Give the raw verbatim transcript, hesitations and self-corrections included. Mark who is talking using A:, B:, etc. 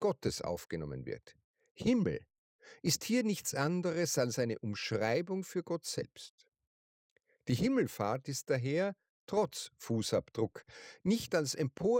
A: Gottes aufgenommen wird. Himmel ist hier nichts anderes als eine Umschreibung für Gott selbst. Die Himmelfahrt ist daher trotz Fußabdruck nicht als Empor